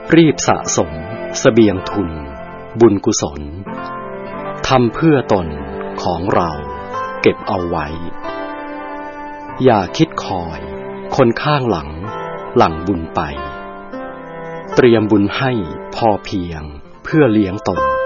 รีบสะสมเสบียงทุนบุญกุศลทำเพื่อตนของเราเก็บเอาไว้อย่าคิดคอยคนข้างหลังหลั่งบุญไปเตรียมบุญให้พอเพียงเพื่อเลี้ยงตน